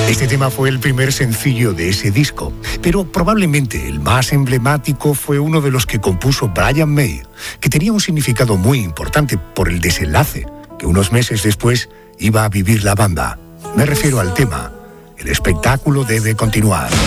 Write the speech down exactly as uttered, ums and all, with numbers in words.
Este tema fue el primer sencillo de ese disco, pero probablemente el más emblemático fue uno de los que compuso Brian May, que tenía un significado muy importante por el desenlace que unos meses después iba a vivir la banda. Me refiero al tema "El espectáculo debe continuar".